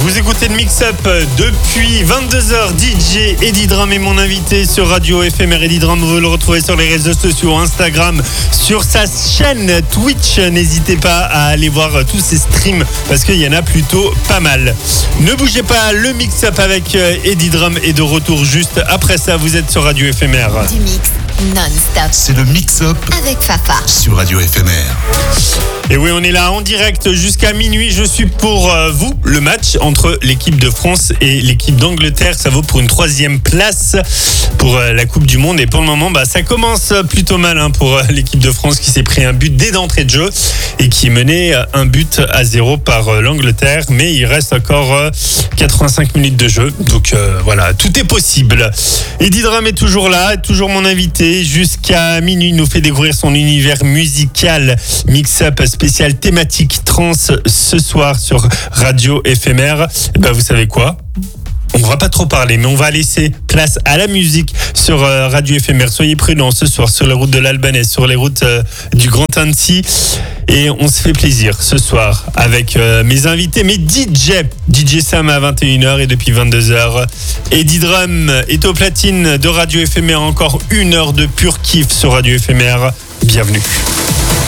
Vous écoutez le Mix-Up depuis 22h. DJ Eddie Drum est mon invité sur Radio Éphémère. Eddie Drum, vous le retrouvez sur les réseaux sociaux, Instagram, sur sa chaîne Twitch. N'hésitez pas à aller voir tous ses streams parce qu'il y en a plutôt pas mal. Ne bougez pas, le Mix-Up avec Eddie Drum est de retour juste après ça. Vous êtes sur Radio Éphémère. Du mix non-stop. C'est le Mix-Up Avec Fafa. sur Radio Éphémère. Et oui, on est là en direct jusqu'à minuit. Je suis pour vous le match entre l'équipe de France et l'équipe d'Angleterre. Ça vaut pour une 3e place pour la Coupe du Monde. Et pour le moment, ça commence plutôt mal pour l'équipe de France qui s'est pris un but dès d'entrée de jeu et qui est mené 1-0 par l'Angleterre. Mais il reste encore 85 minutes de jeu. Donc voilà, tout est possible. Eddie Drum est toujours là, toujours mon invité. Jusqu'à minuit, il nous fait découvrir son univers musical. Mix-Up spécial thématique trans ce soir sur Radio Éphémère. Vous savez quoi ? On va pas trop parler, mais on va laisser place à la musique sur Radio Éphémère. Soyez prudents ce soir sur la route de l'Albanais, sur les routes du Grand Annecy. Et on se fait plaisir ce soir avec mes invités, mes DJ Sam à 21h et depuis 22h. Eddie Drum est au platine de Radio Éphémère. Encore 1 heure de pur kiff sur Radio Éphémère. Bienvenue.